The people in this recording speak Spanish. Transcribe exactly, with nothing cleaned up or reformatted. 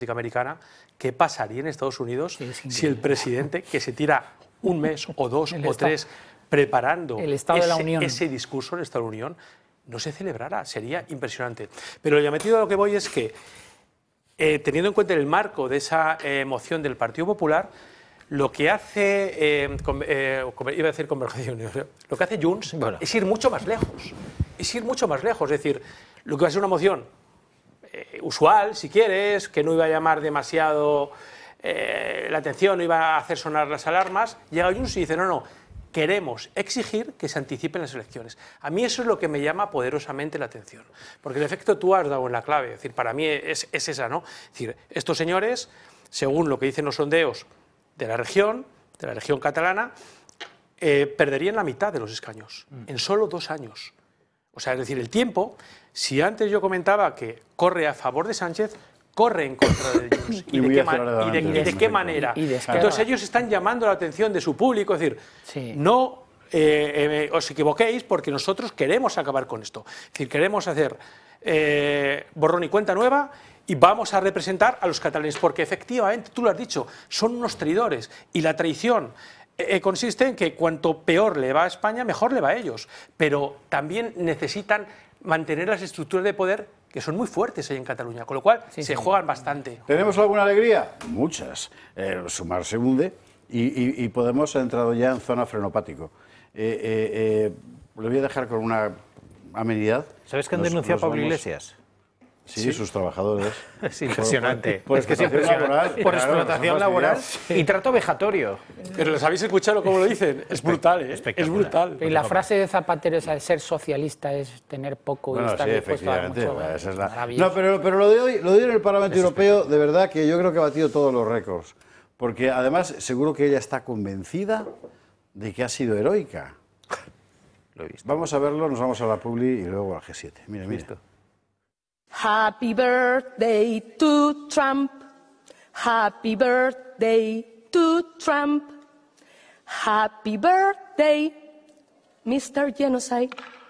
americana, ¿qué pasaría en Estados Unidos sí, si el presidente, que se tira un mes o dos el o estado, tres preparando el estado ese, de la Unión. ese discurso en el Estado de la Unión, no se celebrara? Sería impresionante. Pero lo llamativo a lo que voy es que, eh, teniendo en cuenta el marco de esa eh, moción del Partido Popular, lo que hace, eh, con, eh, iba a decir Convergencia y Unión, lo que hace Junts bueno. es ir mucho más lejos, es ir mucho más lejos, es decir, lo que va a ser una moción eh, usual, si quieres, que no iba a llamar demasiado eh, la atención, no iba a hacer sonar las alarmas, llega Junts y dice, no, no, queremos exigir que se anticipen las elecciones. A mí eso es lo que me llama poderosamente la atención, porque el efecto tú has dado en la clave, es decir, para mí es, es esa, ¿no? Es decir, estos señores, según lo que dicen los sondeos de la región, de la región catalana, eh, perderían la mitad de los escaños mm. en solo dos años. O sea, es decir, el tiempo, si antes yo comentaba que corre a favor de Sánchez, corre en contra de Junts. ¿Y, ¿Y, de, qué man, y, de, y de qué manera? Y, y de Entonces ellos están llamando la atención de su público, es decir, sí. no eh, eh, os equivoquéis porque nosotros queremos acabar con esto. Es decir, queremos hacer eh, borrón y cuenta nueva y vamos a representar a los catalanes, porque efectivamente, tú lo has dicho, son unos traidores y la traición eh, consiste en que cuanto peor le va a España, mejor le va a ellos, pero también necesitan mantener las estructuras de poder que son muy fuertes ahí en Cataluña, con lo cual sí, se sí. juegan bastante. ¿Tenemos alguna alegría? Muchas. Eh, Sumar se hunde y, y, y Podemos ha entrado ya en zona frenopático. Eh, eh, eh, le voy a dejar con una amenidad. ¿Sabes que han denunciado a Pablo vamos... Iglesias? Sí, sí, sus trabajadores. Es impresionante. Por, por, por es que es impresionante. Laboral, por claro, explotación laboral sí. y trato vejatorio. Pero ¿les habéis escuchado cómo lo dicen? Es brutal, ¿eh? Es brutal. Y la frase de Zapatero esa de ser socialista es tener poco bueno, y estar sí, dispuesto a mucho. Bueno, esa es la... No, pero, pero lo, de hoy, lo de hoy en el Parlamento es Europeo, de verdad que yo creo que ha batido todos los récords. Porque además seguro que ella está convencida de que ha sido heroica. Lo he visto. Vamos a verlo, nos vamos a la Publi y luego al G siete. Mira, mira. Listo. Happy birthday to Trump. Happy birthday to Trump. Happy birthday, mister Genocide.